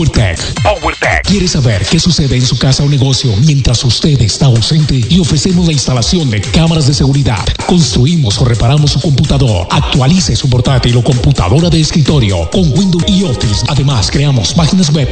PowerTech. ¿Quiere saber qué sucede en su casa o negocio mientras usted está ausente? Y ofrecemos la instalación de cámaras de seguridad. Construimos o reparamos su computador. Actualice su portátil o computadora de escritorio con Windows y Office. Además, creamos páginas web